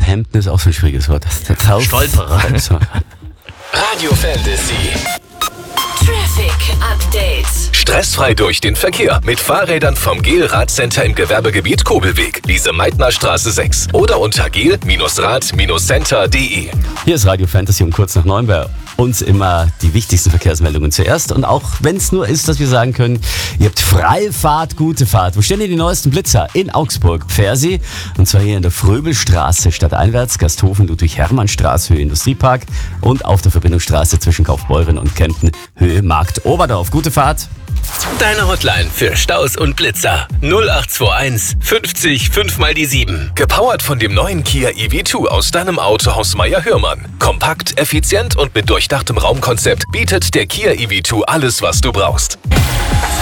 Hemden ist auch so ein schwieriges Wort. Stolperer. Radio Fantasy. Traffic Update. Stressfrei durch den Verkehr mit Fahrrädern vom GEL-Radcenter im Gewerbegebiet Kobelweg, Lise-Meitner-Straße 6 oder unter gel-rad-center.de. Hier ist Radio Fantasy um kurz nach 9 bei uns immer die wichtigsten Verkehrsmeldungen zuerst. Und auch wenn es nur ist, dass wir sagen können, ihr habt freie Fahrt, gute Fahrt. Wo stehen hier die neuesten Blitzer? In Augsburg, Pfersee. Und zwar hier in der Fröbelstraße stadteinwärts, Gasthofen, Ludwig-Hermann-Straße, Höhe Industriepark und auf der Verbindungsstraße zwischen Kaufbeuren und Kempten, Höhe Markt Oberdorf. Gute Fahrt. Deine Hotline für Staus und Blitzer 0821 50 5 mal die 7. Gepowert von dem neuen Kia EV2 aus deinem Autohaus Meier-Hörmann. Kompakt, effizient und mit durchdachtem Raumkonzept bietet der Kia EV2 alles, was du brauchst.